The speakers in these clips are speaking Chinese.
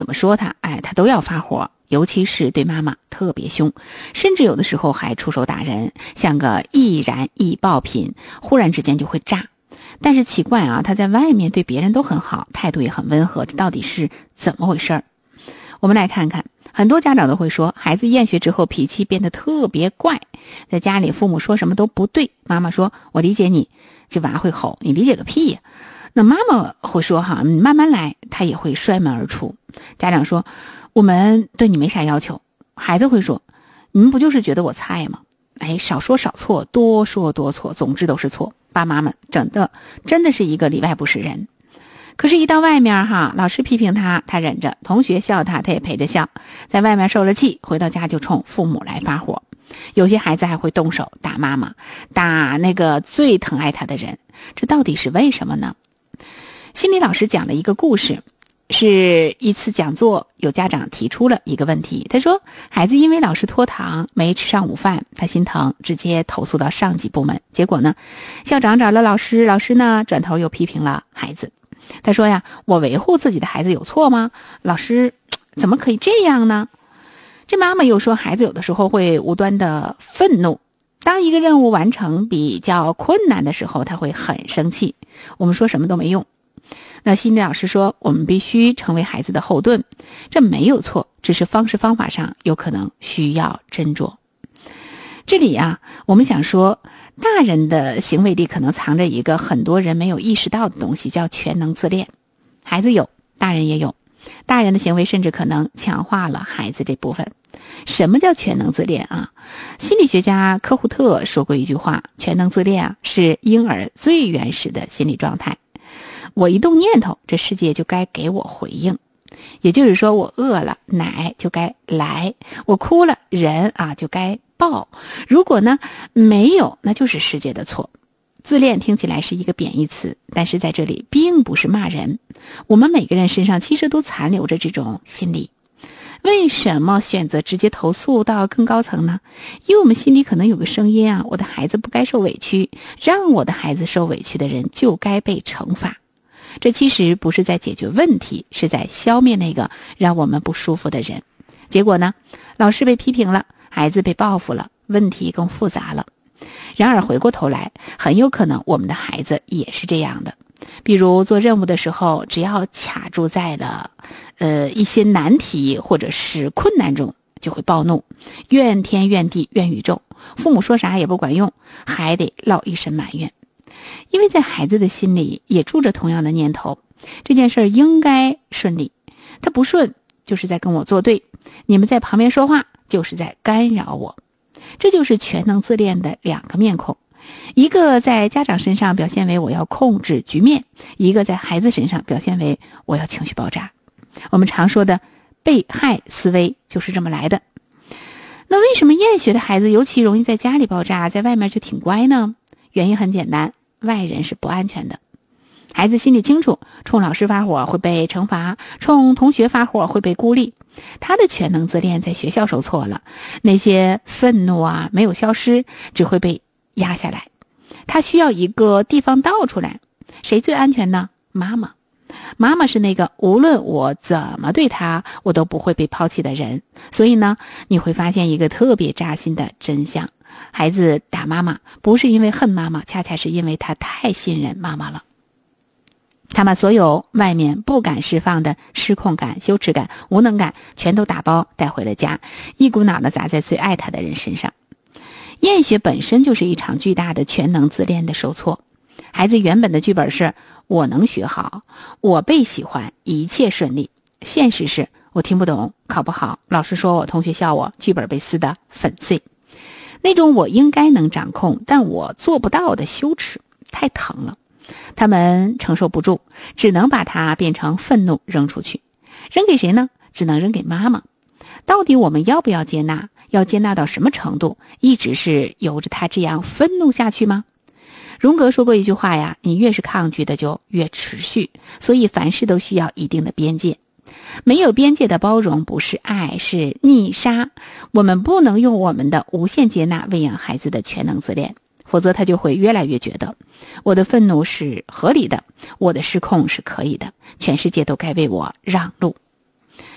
怎么说他，他都要发火，尤其是对妈妈特别凶，甚至有的时候还出手打人，像个易燃易爆品，忽然之间就会炸。但是奇怪啊，他在外面对别人都很好，态度也很温和，这到底是怎么回事？我们来看看，很多家长都会说，孩子厌学之后脾气变得特别怪，在家里父母说什么都不对，妈妈说我理解你，这娃会吼，你理解个屁呀。那妈妈会说你慢慢来，他也会摔门而出。家长说我们对你没啥要求，孩子会说你们不就是觉得我菜吗？少说少错，多说多错，总之都是错。爸妈们真的是一个里外不是人。可是一到外面老师批评他，他忍着，同学笑他，他也陪着笑，在外面受了气，回到家就冲父母来发火。有些孩子还会动手打妈妈，打那个最疼爱他的人，这到底是为什么呢？心理老师讲了一个故事，是一次讲座，有家长提出了一个问题，他说孩子因为老师拖堂没吃上午饭，他心疼，直接投诉到上级部门。结果呢，校长找了老师，老师呢转头又批评了孩子。他说我维护自己的孩子有错吗？老师怎么可以这样呢？这妈妈又说，孩子有的时候会无端的愤怒，当一个任务完成比较困难的时候，他会很生气，我们说什么都没用。那心理老师说，我们必须成为孩子的后盾，这没有错，只是方式方法上有可能需要斟酌。这里我们想说，大人的行为里可能藏着一个很多人没有意识到的东西，叫全能自恋。孩子有，大人也有，大人的行为甚至可能强化了孩子这部分。什么叫全能自恋心理学家科胡特说过一句话，全能自恋是婴儿最原始的心理状态。我一动念头，这世界就该给我回应。也就是说，我饿了，奶就该来；我哭了，人就该抱。如果呢没有，那就是世界的错。自恋听起来是一个贬义词，但是在这里并不是骂人。我们每个人身上其实都残留着这种心理。为什么选择直接投诉到更高层呢？因为我们心里可能有个声音我的孩子不该受委屈，让我的孩子受委屈的人就该被惩罚。这其实不是在解决问题，是在消灭那个让我们不舒服的人。结果呢，老师被批评了，孩子被报复了，问题更复杂了。然而回过头来，很有可能我们的孩子也是这样的。比如做任务的时候，只要卡住在了一些难题或者是困难中，就会暴怒，怨天怨地怨宇宙，父母说啥也不管用，还得落一身埋怨。因为在孩子的心里也住着同样的念头，这件事应该顺利，他不顺就是在跟我作对，你们在旁边说话就是在干扰我。这就是全能自恋的两个面孔，一个在家长身上表现为我要控制局面，一个在孩子身上表现为我要情绪爆炸。我们常说的被害思维就是这么来的。那为什么厌学的孩子尤其容易在家里爆炸，在外面就挺乖呢？原因很简单，外人是不安全的。孩子心里清楚，冲老师发火会被惩罚，冲同学发火会被孤立。他的全能自恋在学校受挫了，那些愤怒没有消失，只会被压下来。他需要一个地方倒出来。谁最安全呢？妈妈。妈妈是那个无论我怎么对他，我都不会被抛弃的人。所以呢，你会发现一个特别扎心的真相。孩子打妈妈不是因为恨妈妈，恰恰是因为他太信任妈妈了。他把所有外面不敢释放的失控感、羞耻感、无能感全都打包带回了家，一股脑的砸在最爱他的人身上。厌学本身就是一场巨大的全能自恋的受挫。孩子原本的剧本是我能学好，我被喜欢，一切顺利。现实是我听不懂，考不好，老师说我，同学笑我，剧本被撕得粉碎。那种我应该能掌控但我做不到的羞耻太疼了，他们承受不住，只能把它变成愤怒扔出去。扔给谁呢？只能扔给妈妈。到底我们要不要接纳？要接纳到什么程度？一直是由着他这样愤怒下去吗？荣格说过一句话呀，你越是抗拒的就越持续，所以凡事都需要一定的边界。没有边界的包容不是爱，是逆杀。我们不能用我们的无限接纳喂养孩子的全能自恋，否则他就会越来越觉得我的愤怒是合理的，我的失控是可以的，全世界都该为我让路。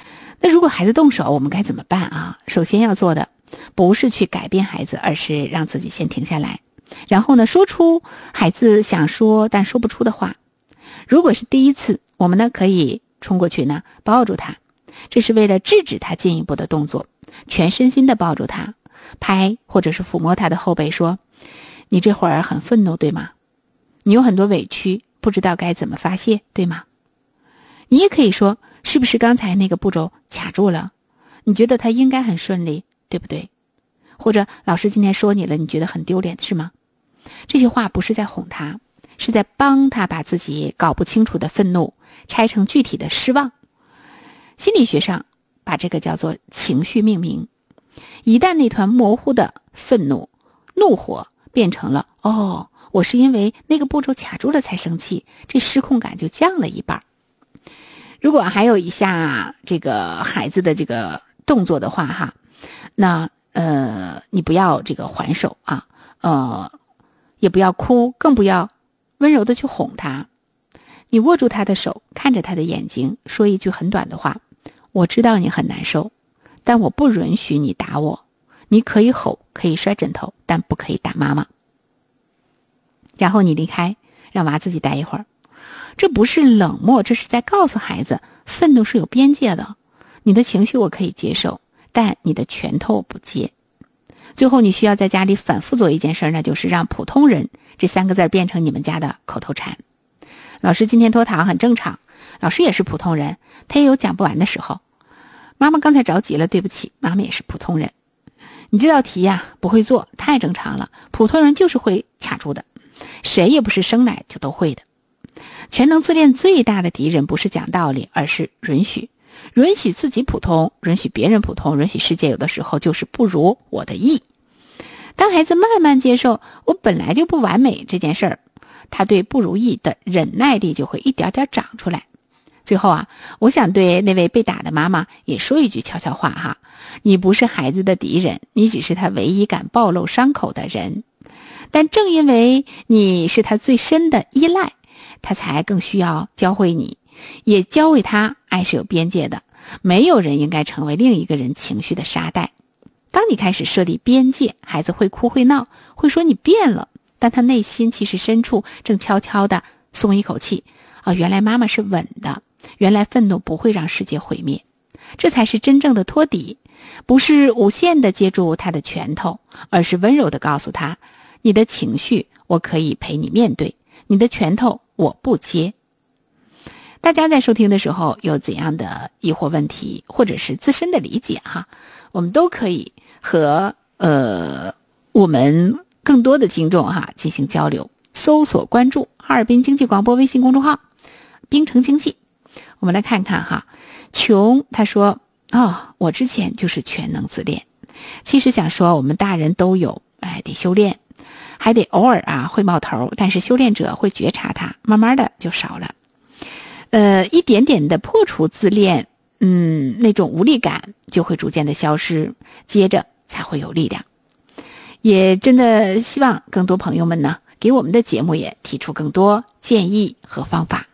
那如果孩子动手，我们该怎么办啊？首先要做的不是去改变孩子，而是让自己先停下来，然后呢，说出孩子想说但说不出的话。如果是第一次，我们呢可以冲过去呢抱住他，这是为了制止他进一步的动作，全身心的抱住他，拍或者是抚摸他的后背，说：你这会儿很愤怒对吗？你有很多委屈，不知道该怎么发泄对吗？你也可以说，是不是刚才那个步骤卡住了？你觉得他应该很顺利，对不对？或者老师今天说你了，你觉得很丢脸是吗？这些话不是在哄他，是在帮他把自己搞不清楚的愤怒拆成具体的失望。心理学上把这个叫做情绪命名。一旦那团模糊的愤怒、怒火变成了我是因为那个步骤卡住了才生气，这失控感就降了一半。如果还有一下这个孩子的这个动作的话哈，那你不要这个还手啊，也不要哭，更不要温柔的去哄他。你握住他的手，看着他的眼睛，说一句很短的话：我知道你很难受，但我不允许你打我。你可以吼，可以摔枕头，但不可以打妈妈。然后你离开，让娃自己待一会儿。这不是冷漠，这是在告诉孩子，愤怒是有边界的。你的情绪我可以接受，但你的拳头我不接。最后你需要在家里反复做一件事，那就是让普通人这3个字变成你们家的口头禅。老师今天拖堂很正常，老师也是普通人，他也有讲不完的时候。妈妈刚才着急了，对不起，妈妈也是普通人。你这道题呀，不会做太正常了，普通人就是会卡住的，谁也不是生来就都会的。全能自恋最大的敌人不是讲道理，而是允许自己普通，允许别人普通，允许世界有的时候就是不如我的意。当孩子慢慢接受我本来就不完美这件事儿，他对不如意的忍耐力就会一点点长出来。最后啊，我想对那位被打的妈妈也说一句悄悄话哈，你不是孩子的敌人，你只是他唯一敢暴露伤口的人。但正因为你是他最深的依赖，他才更需要教会你，也教会他爱是有边界的，没有人应该成为另一个人情绪的沙袋。当你开始设立边界，孩子会哭会闹，会说你变了，但他内心其实深处正悄悄地松一口气原来妈妈是稳的，原来愤怒不会让世界毁灭。这才是真正的托底，不是无限地接住他的拳头，而是温柔地告诉他，你的情绪我可以陪你面对，你的拳头我不接。大家在收听的时候有怎样的疑惑问题，或者是自身的理解哈，我们都可以和我们更多的听众哈进行交流。搜索关注哈尔滨经济广播微信公众号冰城经济。我们来看看哈，琼他说我之前就是全能自恋。其实想说我们大人都有，得修炼，还得偶尔会冒头，但是修炼者会觉察它，慢慢的就少了。一点点的破除自恋，那种无力感就会逐渐的消失，接着才会有力量。也真的希望更多朋友们呢，给我们的节目也提出更多建议和方法。